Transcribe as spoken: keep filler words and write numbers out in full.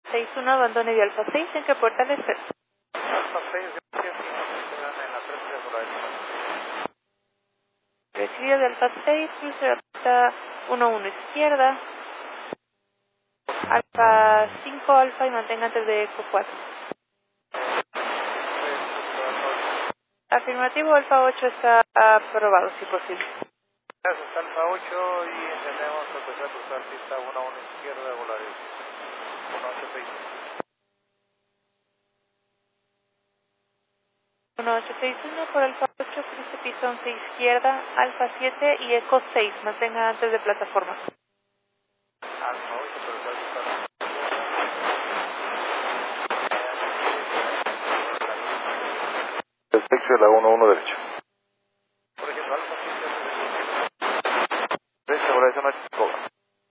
seis uno, abandone de Alfa seis, ¿en qué puerta le espero? Alfa seis, gracias, y nos esperan en la frente de Polaris. Recibido de Alfa seis, cruce la puerta uno uno izquierda. Alfa cinco, Alfa y mantenga antes de Eco cuatro. Afirmativo, Alfa ocho está aprobado, si posible. Gracias, Alfa ocho, y entendemos empezar a cruzar pista uno uno izquierda de Polaris. uno ocho seis. uno ocho seis uno por Alfa ocho, cruce piso once izquierda, Alfa siete y Eco seis, mantenga antes de plataforma. Alfa ocho, pero está cruzando. El sexo de la uno uno derecho.